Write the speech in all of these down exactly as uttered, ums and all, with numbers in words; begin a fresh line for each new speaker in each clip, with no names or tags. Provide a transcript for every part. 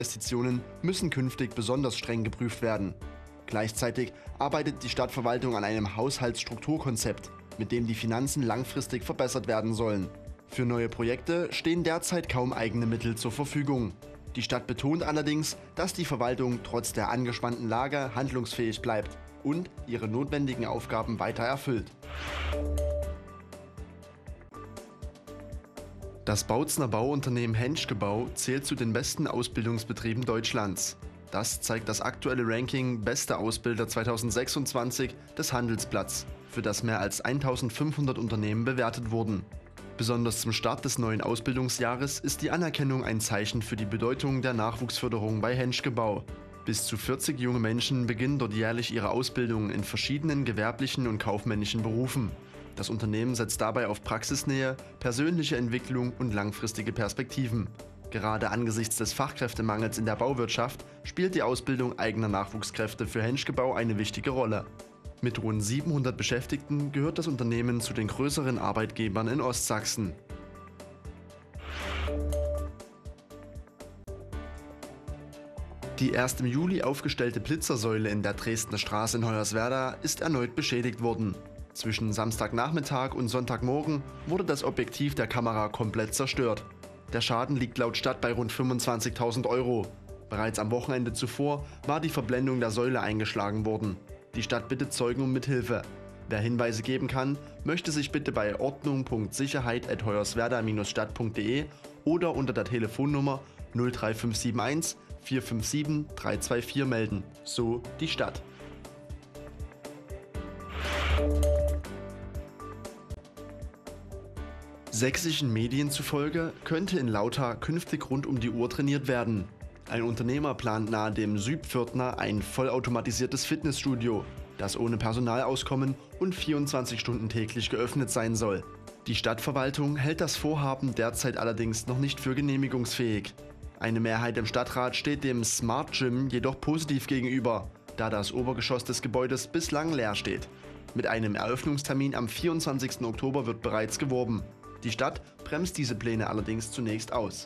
Investitionen müssen künftig besonders streng geprüft werden. Gleichzeitig arbeitet die Stadtverwaltung an einem Haushaltsstrukturkonzept, mit dem die Finanzen langfristig verbessert werden sollen. Für neue Projekte stehen derzeit kaum eigene Mittel zur Verfügung. Die Stadt betont allerdings, dass die Verwaltung trotz der angespannten Lage handlungsfähig bleibt und ihre notwendigen Aufgaben weiter erfüllt. Das Bautzner Bauunternehmen Henschke Bau zählt zu den besten Ausbildungsbetrieben Deutschlands. Das zeigt das aktuelle Ranking Beste Ausbilder zweitausendsechsundzwanzig des Handelsblatts, für das mehr als eintausendfünfhundert Unternehmen bewertet wurden. Besonders zum Start des neuen Ausbildungsjahres ist die Anerkennung ein Zeichen für die Bedeutung der Nachwuchsförderung bei Henschke Bau. Bis zu vierzig junge Menschen beginnen dort jährlich ihre Ausbildung in verschiedenen gewerblichen und kaufmännischen Berufen. Das Unternehmen setzt dabei auf Praxisnähe, persönliche Entwicklung und langfristige Perspektiven. Gerade angesichts des Fachkräftemangels in der Bauwirtschaft spielt die Ausbildung eigener Nachwuchskräfte für Henschke Bau eine wichtige Rolle. Mit rund siebenhundert Beschäftigten gehört das Unternehmen zu den größeren Arbeitgebern in Ostsachsen. Die erst im Juli aufgestellte Blitzersäule in der Dresdner Straße in Hoyerswerda ist erneut beschädigt worden. Zwischen Samstagnachmittag und Sonntagmorgen wurde das Objektiv der Kamera komplett zerstört. Der Schaden liegt laut Stadt bei rund fünfundzwanzigtausend Euro. Bereits am Wochenende zuvor war die Verblendung der Säule eingeschlagen worden. Die Stadt bittet Zeugen um Mithilfe. Wer Hinweise geben kann, möchte sich bitte bei ordnung punkt sicherheit at hoyerswerda Bindestrich stadt punkt de oder unter der Telefonnummer null drei fünf sieben eins vier fünf sieben drei zwei vier melden. So die Stadt. Sächsischen Medien zufolge könnte in Lauter künftig rund um die Uhr trainiert werden. Ein Unternehmer plant nahe dem Südpförtner ein vollautomatisiertes Fitnessstudio, das ohne Personal auskommen und vierundzwanzig Stunden täglich geöffnet sein soll. Die Stadtverwaltung hält das Vorhaben derzeit allerdings noch nicht für genehmigungsfähig. Eine Mehrheit im Stadtrat steht dem Smart Gym jedoch positiv gegenüber, da das Obergeschoss des Gebäudes bislang leer steht. Mit einem Eröffnungstermin am vierundzwanzigsten Oktober wird bereits geworben. Die Stadt bremst diese Pläne allerdings zunächst aus.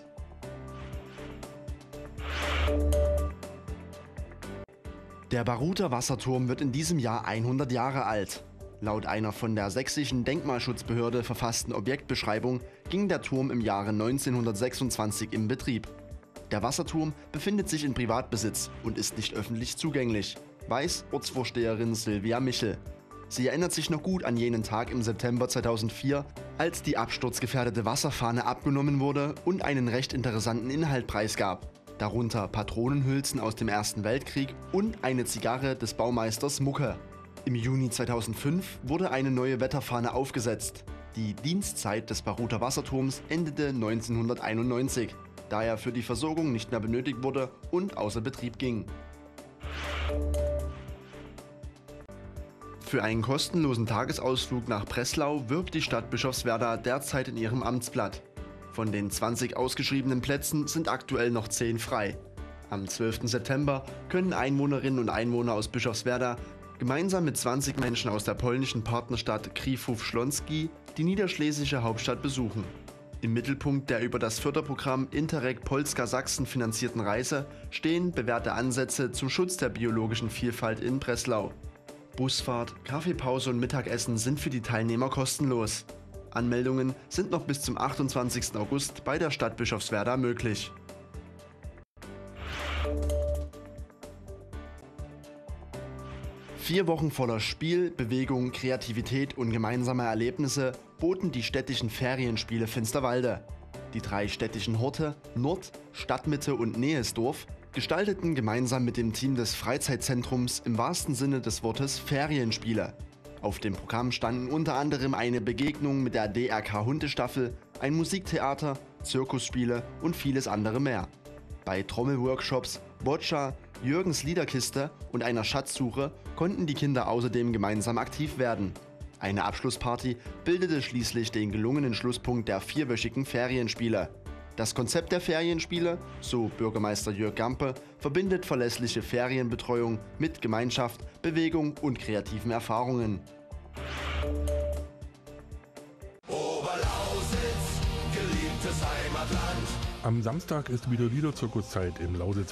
Der Baruther Wasserturm wird in diesem Jahr hundert Jahre alt. Laut einer von der sächsischen Denkmalschutzbehörde verfassten Objektbeschreibung ging der Turm im Jahre neunzehnhundertsechsundzwanzig in Betrieb. Der Wasserturm befindet sich in Privatbesitz und ist nicht öffentlich zugänglich, weiß Ortsvorsteherin Silvia Michel. Sie erinnert sich noch gut an jenen Tag im September zweitausendvier, als die absturzgefährdete Wasserfahne abgenommen wurde und einen recht interessanten Inhalt preisgab. Darunter Patronenhülsen aus dem Ersten Weltkrieg und eine Zigarre des Baumeisters Mucke. Im Juni zweitausendfünf wurde eine neue Wetterfahne aufgesetzt. Die Dienstzeit des Baruther Wasserturms endete neunzehnhunderteinundneunzig, da er für die Versorgung nicht mehr benötigt wurde und außer Betrieb ging. Für einen kostenlosen Tagesausflug nach Breslau wirbt die Stadt Bischofswerda derzeit in ihrem Amtsblatt. Von den zwanzig ausgeschriebenen Plätzen sind aktuell noch zehn frei. Am zwölften September können Einwohnerinnen und Einwohner aus Bischofswerda gemeinsam mit zwanzig Menschen aus der polnischen Partnerstadt Kriwów-Śląski die niederschlesische Hauptstadt besuchen. Im Mittelpunkt der über das Förderprogramm Interreg Polska Sachsen finanzierten Reise stehen bewährte Ansätze zum Schutz der biologischen Vielfalt in Breslau. Busfahrt, Kaffeepause und Mittagessen sind für die Teilnehmer kostenlos. Anmeldungen sind noch bis zum achtundzwanzigsten August bei der Stadt Bischofswerda möglich. Vier Wochen voller Spiel, Bewegung, Kreativität und gemeinsamer Erlebnisse boten die städtischen Ferienspiele Finsterwalde. Die drei städtischen Horte, Nord-, Stadtmitte und Nähesdorf, gestalteten gemeinsam mit dem Team des Freizeitzentrums im wahrsten Sinne des Wortes Ferienspiele. Auf dem Programm standen unter anderem eine Begegnung mit der D R K Hundestaffel, ein Musiktheater, Zirkusspiele und vieles andere mehr. Bei Trommelworkshops, Boccia, Jürgens Liederkiste und einer Schatzsuche konnten die Kinder außerdem gemeinsam aktiv werden. Eine Abschlussparty bildete schließlich den gelungenen Schlusspunkt der vierwöchigen Ferienspiele. Das Konzept der Ferienspiele, so Bürgermeister Jörg Gampe, verbindet verlässliche Ferienbetreuung mit Gemeinschaft, Bewegung und kreativen Erfahrungen.
Am Samstag ist wieder Liederzirkuszeit im Lausitz